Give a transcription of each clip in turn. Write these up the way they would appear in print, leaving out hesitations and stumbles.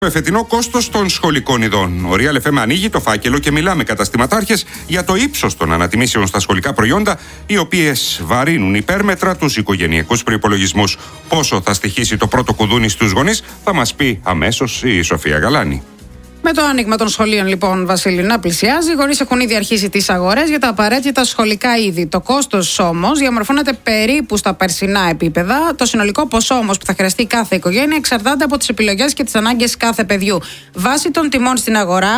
Το εφετινό κόστος των σχολικών ειδών. Ο Real FM ανοίγει το φάκελο και μιλάμε καταστηματάρχες για το ύψος των ανατιμήσεων στα σχολικά προϊόντα, οι οποίες βαρύνουν υπέρμετρα τους οικογενειακούς προϋπολογισμούς. Πόσο θα στοιχήσει το πρώτο κουδούνι στους γονείς, θα μας πει αμέσως η Σοφία Γαλάνη. Με το άνοιγμα των σχολείων, λοιπόν, Βασίλη, να πλησιάζει, οι γονείς έχουν ήδη αρχίσει τις αγορές για τα απαραίτητα σχολικά είδη. Το κόστος όμως διαμορφώνεται περίπου στα περσινά επίπεδα. Το συνολικό ποσό όμως που θα χρειαστεί κάθε οικογένεια εξαρτάται από τις επιλογές και τις ανάγκες κάθε παιδιού. Βάσει των τιμών στην αγορά,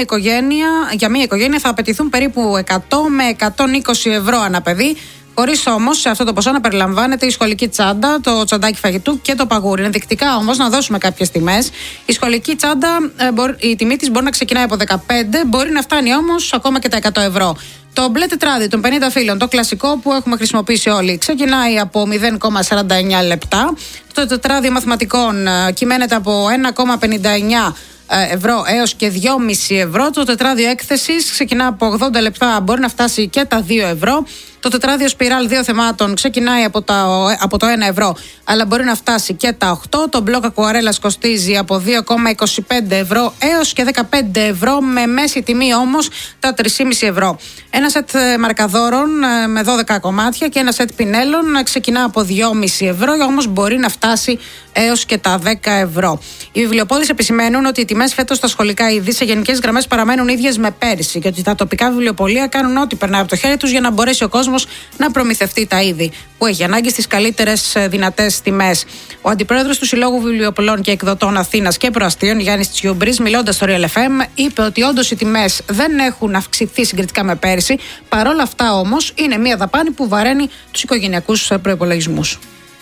για μία οικογένεια θα απαιτηθούν περίπου 100 με 120 ευρώ ανά παιδί. Χωρίς όμως σε αυτό το ποσό να περιλαμβάνεται η σχολική τσάντα, το τσαντάκι φαγητού και το παγούρι. Ενδεικτικά όμως να δώσουμε κάποιες τιμές. Η σχολική τσάντα, η τιμή της μπορεί να ξεκινάει από 15, μπορεί να φτάνει όμως ακόμα και τα 100 ευρώ. Το μπλε τετράδι των 50 φύλλων, το κλασικό που έχουμε χρησιμοποιήσει όλοι, ξεκινάει από 0,49 λεπτά. Το τετράδιο μαθηματικών κυμαίνεται από 1,59 ευρώ έως και 2,5 ευρώ. Το τετράδιο έκθεσης ξεκινά από 80 λεπτά, μπορεί να φτάσει και τα 2 ευρώ. Το τετράδιο σπιράλ 2 θεμάτων ξεκινάει από το 1 ευρώ, αλλά μπορεί να φτάσει και τα 8. Το μπλοκ ακουαρέλας κοστίζει από 2,25 ευρώ έως και 15 ευρώ, με μέση τιμή όμως τα 3,5 ευρώ. Ένα σετ μαρκαδόρων με 12 κομμάτια και ένα σετ πινέλων ξεκινά από 2,5 ευρώ, όμως μπορεί να φτάσει έως και τα 10 ευρώ. Οι βιβλιοπόδες επισημαίνουν ότι οι τιμές φέτος στα σχολικά είδη σε γενικές γραμμές παραμένουν ίδιες με πέρυσι και ότι τα τοπικά βιβλιοπωλεία κάνουν ό,τι περνάει από το χέρι τους για να μπορέσει ο κόσμος να προμηθευτεί τα είδη που έχει ανάγκη στις καλύτερες δυνατές τιμές. Ο αντιπρόεδρος του Συλλόγου Βιβλιοπωλών και Εκδοτών Αθήνας και Προαστίων, Γιάννης Τσιούμπρης, μιλώντας στο Real FM, είπε ότι όντως οι τιμές δεν έχουν αυξηθεί συγκριτικά με πέρυσι. Παρόλα αυτά όμως είναι μια δαπάνη που βαραίνει τους οικογενειακούς προϋπολογισμούς.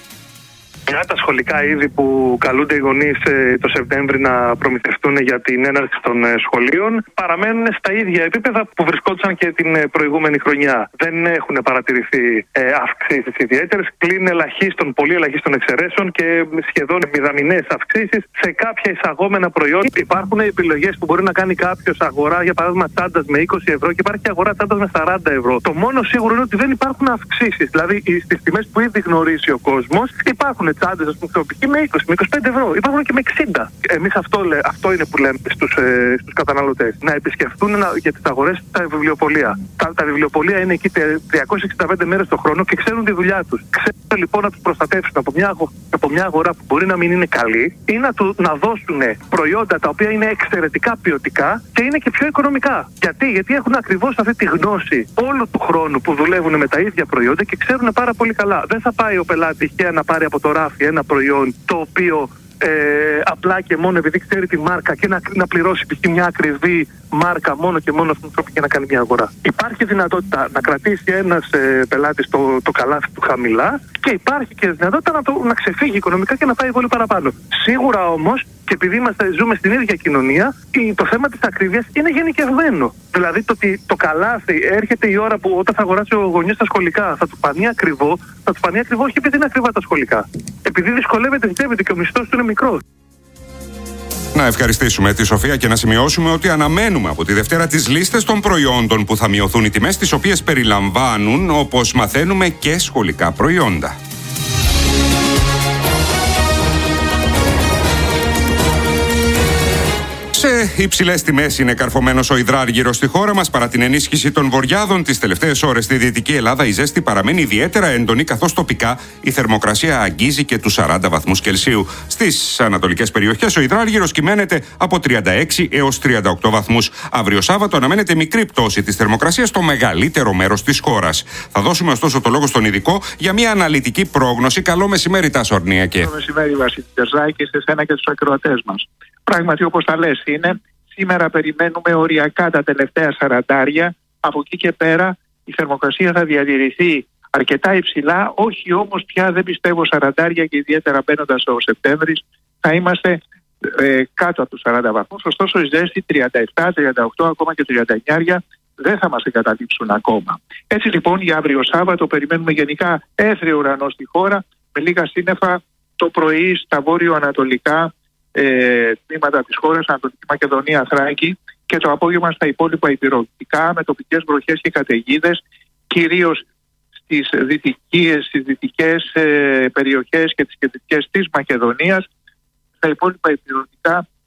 Για τα σχολικά είδη που καλούνται οι γονείς το Σεπτέμβρη να προμηθευτούν για την έναρξη των σχολείων παραμένουν στα ίδια επίπεδα που βρισκόντουσαν και την προηγούμενη χρονιά. Δεν έχουν παρατηρηθεί αυξήσεις ιδιαίτερες, πλην πολύ ελαχίστων εξαιρέσεων και σχεδόν μηδαμινές αυξήσεις σε κάποια εισαγόμενα προϊόντα. Υπάρχουν επιλογές που μπορεί να κάνει κάποιος αγορά, για παράδειγμα τσάντας με 20 ευρώ και υπάρχει αγορά τσάντας με 40 ευρώ. Το μόνο σίγουρο είναι ότι δεν υπάρχουν αυξήσεις. Δηλαδή στις τιμές που ήδη γνωρίζει ο κόσμος υπάρχουν τσάντες, ας πούμε, με 20, με 25 ευρώ. Υπάρχουν και με 60. Εμείς αυτό είναι που λέμε στους καταναλωτές. Να επισκεφτούν για τις αγορές τα βιβλιοπωλεία. Τα βιβλιοπωλεία είναι εκεί 365 μέρες το χρόνο και ξέρουν τη δουλειά τους. Ξέρουν λοιπόν να τους προστατεύσουν από μια αγορά που μπορεί να μην είναι καλή ή να δώσουν προϊόντα τα οποία είναι εξαιρετικά ποιοτικά και είναι και πιο οικονομικά. Γιατί έχουν ακριβώς αυτή τη γνώση όλου του χρόνου που δουλεύουν με τα ίδια προϊόντα και ξέρουν πάρα πολύ καλά. Δεν θα πάει ο πελάτης και να πάρει από το ράφι ένα προϊόν το οποίο απλά και μόνο επειδή ξέρει τη μάρκα και να πληρώσει π.χ. μια ακριβή μάρκα μόνο και μόνο στον τρόπο και να κάνει μια αγορά. Υπάρχει δυνατότητα να κρατήσει ένας πελάτης το καλάθι του χαμηλά και υπάρχει και δυνατότητα να ξεφύγει οικονομικά και να πάει πολύ παραπάνω. Σίγουρα όμως, και επειδή ζούμε στην ίδια κοινωνία, το θέμα της ακρίβειας είναι γενικευμένο. Δηλαδή το ότι το καλάθι έρχεται η ώρα που όταν θα αγοράσει ο γονιός τα σχολικά θα του φανεί ακριβό, όχι επειδή είναι ακριβά τα σχολικά. Επειδή δυσκολεύεται και ο μισθός του είναι μικρός. Να ευχαριστήσουμε τη Σοφία και να σημειώσουμε ότι αναμένουμε από τη Δευτέρα τις λίστες των προϊόντων που θα μειωθούν οι τιμές, τις οποίες περιλαμβάνουν, όπως μαθαίνουμε, και σχολικά προϊόντα. Σε υψηλές τιμές είναι καρφωμένος ο υδράργυρος στη χώρα μας. Παρά την ενίσχυση των βοριάδων τις τελευταίες ώρες στη Δυτική Ελλάδα, η ζέστη παραμένει ιδιαίτερα έντονη, καθώς τοπικά η θερμοκρασία αγγίζει και τους 40 βαθμούς Κελσίου. Στις ανατολικές περιοχές ο υδράργυρος κυμαίνεται από 36 έως 38 βαθμούς. Αύριο Σάββατο αναμένεται μικρή πτώση της θερμοκρασίας στο μεγαλύτερο μέρος της χώρας. Θα δώσουμε ωστόσο το λόγο στον ειδικό για μια αναλυτική πρόγνωση. Καλό μεσημέρι, Τάσο Αρνιακέ. Καλό μεσημέρι, Βασίλη Τερζάκη, σε εσένα και τους ακροατές μας. Πράγματι, όπως τα λες είναι, σήμερα περιμένουμε οριακά τα τελευταία 40. Από εκεί και πέρα η θερμοκρασία θα διατηρηθεί αρκετά υψηλά, όχι όμως πια δεν πιστεύω 40 και ιδιαίτερα μπαίνοντας ο Σεπτέμβρης θα είμαστε κάτω από τους 40 βαθμούς. Ωστόσο η ζέστη 37, 38, ακόμα και 39 δεν θα μας εγκαταλείψουν ακόμα. Έτσι λοιπόν για αύριο Σάββατο περιμένουμε γενικά έθριο ουρανό στη χώρα με λίγα σύννεφα το πρωί στα βόρειο-ανατολικά τμήματα της χώρας, Ανατολική Μακεδονία, Θράκη, και το απόγευμα στα υπόλοιπα ηπειρωτικά με τοπικές βροχές και καταιγίδες, κυρίως στις δυτικές περιοχές και τις κεντρικές της Μακεδονίας. Στα υπόλοιπα ηπειρωτικά